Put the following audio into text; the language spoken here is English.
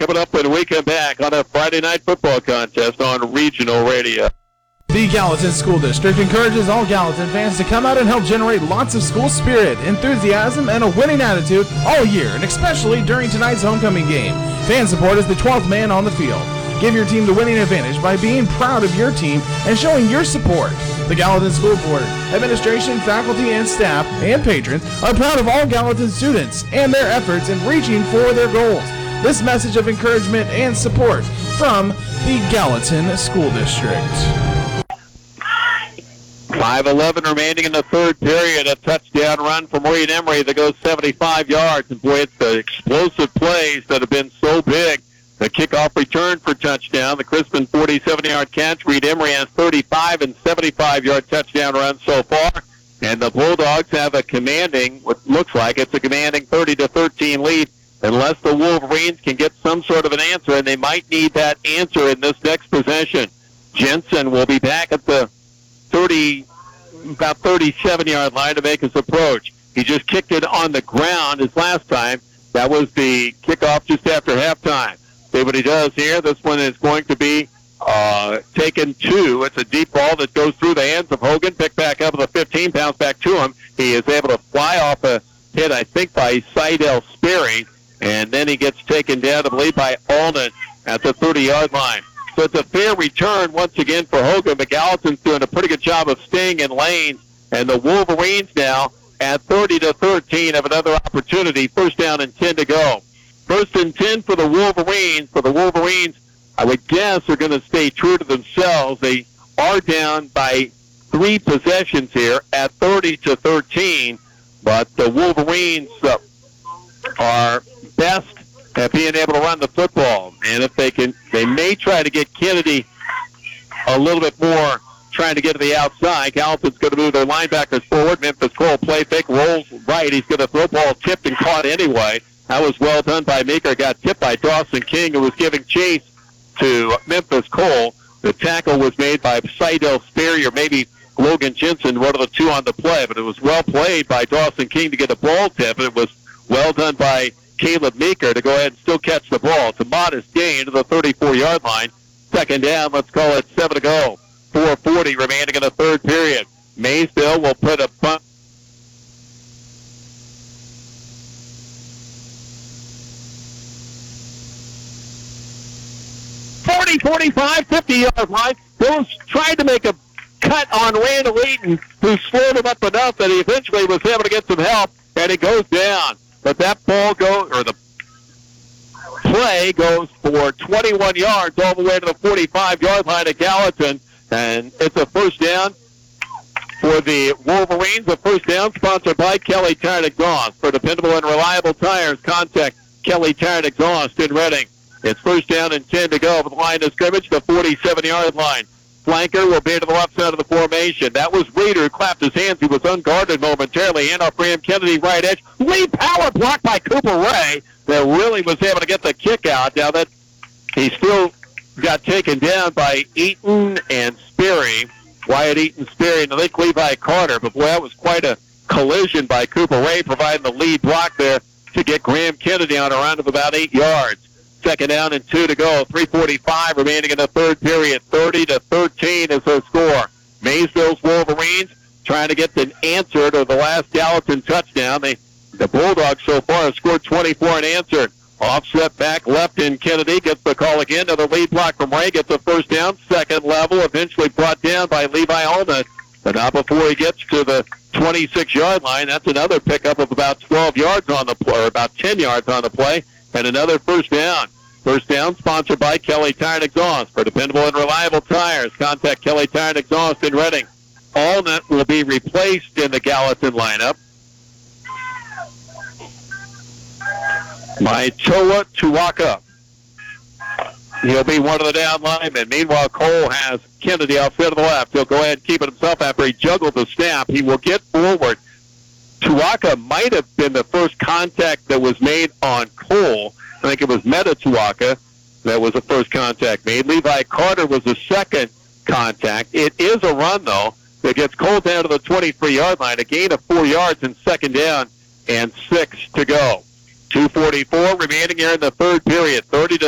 coming up when we come back on a Friday night football contest on Regional Radio. The Gallatin School District encourages all Gallatin fans to come out and help generate lots of school spirit, enthusiasm, and a winning attitude all year, and especially during tonight's homecoming game. Fan support is the 12th man on the field. Give your team the winning advantage by being proud of your team and showing your support. The Gallatin School Board, administration, faculty, and staff, and patrons are proud of all Gallatin students and their efforts in reaching for their goals. This message of encouragement and support from the Gallatin School District. 5:11 remaining in the third period. A touchdown run from William Emery that goes 75 yards. And boy, it's the explosive plays that have been so big. The kickoff return for touchdown. The Crispin 47-yard catch. Reed Emery has 35 and 75-yard touchdown runs so far. And the Bulldogs have a commanding, what looks like it's a commanding 30-13 lead, unless the Wolverines can get some sort of an answer, and they might need that answer in this next possession. Jensen will be back at the about 37-yard line to make his approach. He just kicked it on the ground his last time. That was the kickoff just after halftime. See what he does here. This one is going to be taken two. It's a deep ball that goes through the hands of Hogan. Picked back up at the 15, bounce back to him. He is able to fly off a hit, I think, by Seidel Sperry, and then he gets taken down, I believe, by Alden at the 30-yard line. So it's a fair return once again for Hogan, but Gallatin's doing a pretty good job of staying in lanes, and the Wolverines now at 30-13 have another opportunity. First down and 10 to go. First and 10 for the Wolverines. For the Wolverines, I would guess are going to stay true to themselves. They are down by 3 possessions here at 30-13, but the Wolverines are best at being able to run the football. And if they can, they may try to get Kennedy a little bit more, trying to get to the outside. Gallatin's going to move their linebackers forward. Memphis Cole play fake, rolls right. He's going to throw ball tipped and caught anyway. That was well done by Meeker. Got tipped by Dawson King, who was giving chase to Memphis Cole. The tackle was made by Seidel Sperry or maybe Logan Jensen, one of the two on the play. But it was well played by Dawson King to get a ball tip, and it was well done by Caleb Meeker to go ahead and still catch the ball. It's a modest gain to the 34-yard line. Second down, let's call it 7 to go. 4:40 remaining in the third period. Maysville will put a punt. 45, 50-yard line. Bills tried to make a cut on Randall Eaton, who slowed him up enough that he eventually was able to get some help, and it goes down. But that ball the play goes for 21 yards all the way to the 45-yard line at Gallatin, and it's a first down for the Wolverines. A first down sponsored by Kelly Tire Exhaust. For dependable and reliable tires, contact Kelly Tire Exhaust in Reading. It's first down and 10 to go. From the line of scrimmage, the 47-yard line. Flanker will be to the left side of the formation. That was Reeder who clapped his hands. He was unguarded momentarily. Handoff for him, Kennedy, right edge. Lead power blocked by Cooper Ray that really was able to get the kick out. Now that he still got taken down by Eaton and Sperry. Wyatt Eaton, Sperry, and I think Levi Carter. But boy, that was quite a collision by Cooper Ray, providing the lead block there to get Graham Kennedy on a run of about 8 yards. Second down and 2 to go. 3:45 remaining in the third period. 30-13 is their score. Maysville's Wolverines trying to get an answer to the last Gallatin touchdown. The Bulldogs so far have scored 24 and answered. Offset back left in Kennedy. Gets the call again. Another lead block from Ray. Gets a first down. Second level. Eventually brought down by Levi Allnut. But not before he gets to the 26-yard line. That's another pickup of about 12 yards on the play, or about 10 yards on the play. And another first down. First down sponsored by Kelly Tire Exhaust. For dependable and reliable tires, contact Kelly Tire Exhaust in Reading. Allnut will be replaced in the Gallatin lineup by Toa Tuaka. He'll be one of the down linemen. Meanwhile, Cole has Kennedy outside to the left. He'll go ahead and keep it himself after he juggled the snap. He will get forward. Tuaka might have been the first contact that was made on Cole. I think it was Meta Tuaka that was the first contact made. Levi Carter was the second contact. It is a run, though, that gets Cole down to the 23-yard line. A gain of 4 yards and second down and 6 to go. 2:44 remaining here in the third period. 30